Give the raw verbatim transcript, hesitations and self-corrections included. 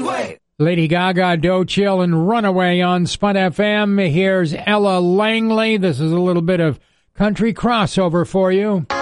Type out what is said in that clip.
Runaway. Lady Gaga, Doe Chill, and Runaway on Spud F M. Here's Ella Langley. This is a little bit of country crossover for you.